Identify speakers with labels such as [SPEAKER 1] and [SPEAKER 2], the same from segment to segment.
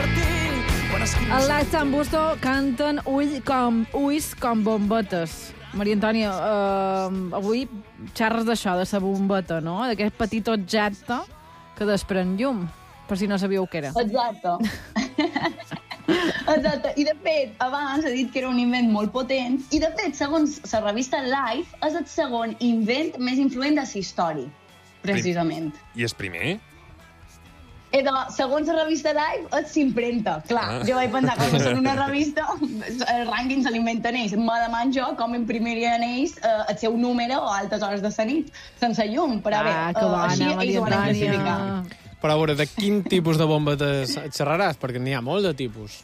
[SPEAKER 1] El Lights and Busto canten ulls com bombetes. Maria Antònia, avui xerres d'això, de la bombeta, no? D'aquest petit objecte que desprèn llum, per si no sabíeu què era.
[SPEAKER 2] Exacte. Exacte. I, de fet, abans he dit que era un invent molt potent i, de fet, segons la revista Life, és el segon invent més influent de la història, precisament.
[SPEAKER 3] I és primer?
[SPEAKER 2] Segons la revista Life, és s'imprenta. Clar, jo vaig pensar que són una revista, el rànquing se l'inventen ells. Me deman jo com imprimirien ells el seu número a altes hores de la nit, sense llum. Però bé, així ells ho van classificar.
[SPEAKER 4] Però a veure, de quin tipus de bombetes xerraràs? Perquè n'hi ha molt de tipus.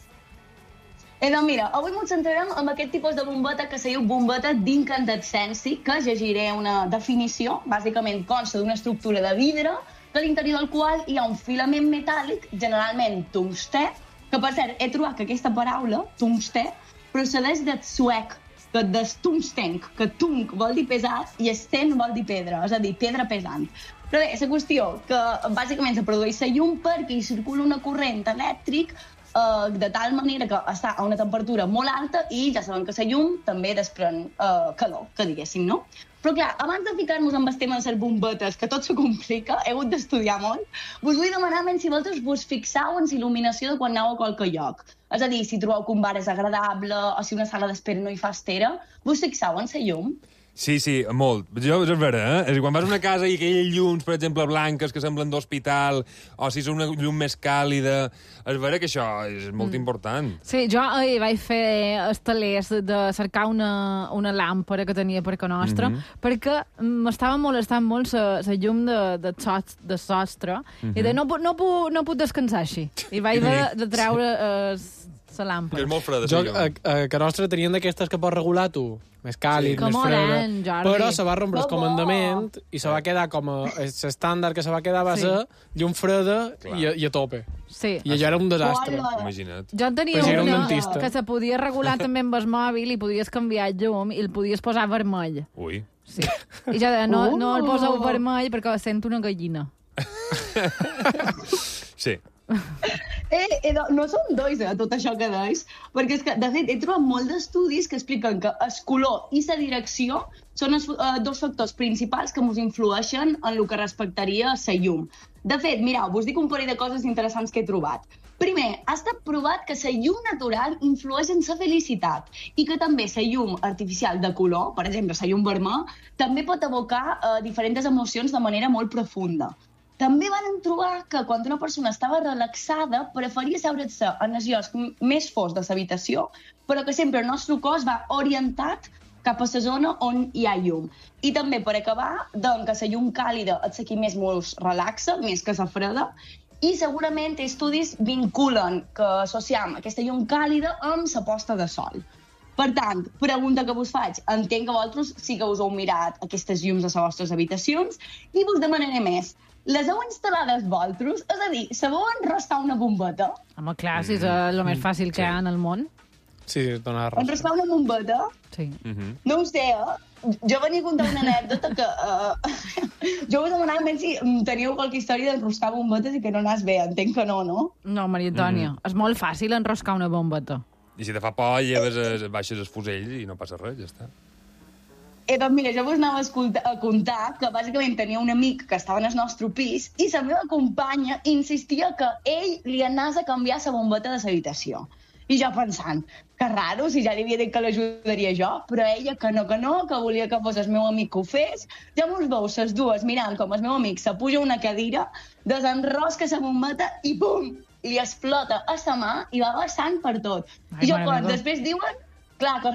[SPEAKER 2] Doncs mira, avui ens centrarem en aquest tipus de bombeta que se diu bombeta d'incandescència, que llegiré una definició. Bàsicament consta d'una estructura de vidre a l'interior del qual hi ha un filament metàl·lic, generalment tungstè, que, per cert, he trobat que aquesta paraula, tungstè, procedeix del suec, que del tungstenc, que tung vol dir pesat i sten vol dir pedra, és a dir, pedra pesant. Però bé, la qüestió, que bàsicament se produeix la llum perquè hi circula una corrent elèctric de tal manera que està a una temperatura molt alta i ja sabem que la llum també desprèn calor, que diguéssim, no? Però clar, abans de ficar-nos amb el tema de les bombetes, que tot se complica, he hagut d'estudiar molt, vos vull demanar si vosaltres vos fixeu en la il·luminació de quan aneu a qualque lloc. És a dir, si trobeu que un bar és agradable o si una sala d'espera no hi fa estera, vos fixeu en la llum?
[SPEAKER 3] Sí, molt. Jo, és vera, eh? Quan vas a una casa i aquelles llums, per exemple, blanques, que semblen d'hospital, o si és una llum més càlida, és vera que això és molt important.
[SPEAKER 1] Sí, jo vaig fer estalers de cercar una làmpara que tenia per casa nostra, perquè m'estava molestant molt la llum de sostre, i de no puc descansar així. I vaig haver de treure la làmpara.
[SPEAKER 3] És molt freda,
[SPEAKER 4] jo, a casa nostra tenien d'aquestes que pots regular tu, més càlid, més freda, però se va rompre el comandament i se va quedar com l'estàndard que se va quedar va ser llum freda i a tope.
[SPEAKER 1] Sí.
[SPEAKER 4] I allò era un desastre.
[SPEAKER 3] Imagina't.
[SPEAKER 1] Jo en tenia una que se podia regular també amb el mòbil i podies canviar el llum i el podies posar vermell.
[SPEAKER 3] Ui.
[SPEAKER 1] Sí. I jo deia, no el poseu vermell perquè sento una gallina.
[SPEAKER 3] Sí.
[SPEAKER 2] No són dois, tot això que deis, perquè és que, de fet, he trobat molts d'estudis que expliquen que el color i la direcció són els dos factors principals que ens influeixen en el que respectaria la llum. De fet, mireu, vos dic un parell de coses interessants que he trobat. Primer, ha estat provat que la llum natural influeix en la felicitat i que també la llum artificial de color, per exemple, la llum vermell, també pot evocar diferents emocions de manera molt profunda. També van trobar que quan una persona estava relaxada preferia asseure-se en els llocs més foscs de l'habitació, però que sempre el nostre cos va orientat cap a la zona on hi ha llum. I també, per acabar, que la llum càlida és la que més mos relaxa, més que la freda, i segurament estudis vinculen que associem aquesta llum càlida amb la posta de sol. Per tant, pregunta que vos faig, entenc que vosaltres sí que us heu mirat aquestes llums a les vostres habitacions i vos demanaré més. Les heu instal·lades vosaltres? És a dir, sabeu enroscar una bombeta?
[SPEAKER 1] Home, clar, si és el més fàcil que hi ha en el món.
[SPEAKER 4] Sí, dona raó.
[SPEAKER 2] Enroscar una bombeta?
[SPEAKER 1] Sí.
[SPEAKER 2] No ho sé, Jo venia a contar una anècdota que... Jo us demanava si teníeu qualque història d'enroscar bombetes i que no anàs bé. Entenc que no, no?
[SPEAKER 1] No, Maria Antònia, és molt fàcil enroscar una bombeta.
[SPEAKER 3] I si te fa por, lleves baixes el fusell i no passa res, ja està.
[SPEAKER 2] Doncs mira, jo vos anava a contar que bàsicament tenia un amic que estava en el nostre pis i la meva companya insistia que ell li anés a canviar la bombeta de l'habitació. I jo pensant, que raro, si ja li havia dit que l'ajudaria jo, però ella que no, que volia que fos el meu amic que ho fes. Ja mos veu les dues mirant com el meu amic se puja una cadira, desenrosca la bombeta i pum! Li explota a la mà i va vessant per tot. I jo quan després diuen, clar, que